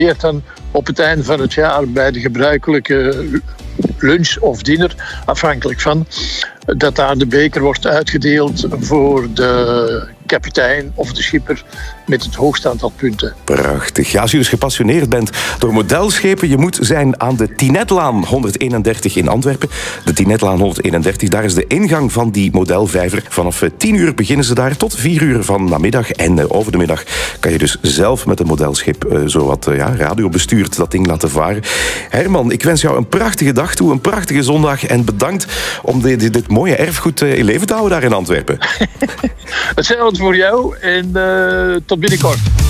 dan op het einde van het jaar bij de gebruikelijke lunch of dinner, afhankelijk van, dat daar de beker wordt uitgedeeld voor de kapitein of de schipper met het hoogste aantal punten. Prachtig. Ja, als je dus gepassioneerd bent door modelschepen, je moet zijn aan de Tinetlaan 131 in Antwerpen. De Tinetlaan 131, daar is de ingang van die modelvijver. Vanaf 10 uur beginnen ze daar tot 4 uur van namiddag. En over de middag kan je dus zelf met een modelschip zowat radiobestuurd dat ding laten varen. Herman, ik wens jou een prachtige dag toe, een prachtige zondag en bedankt om dit mooie erfgoed in leven te houden daar in Antwerpen. Hetzelfde voor jou en tot binnenkort.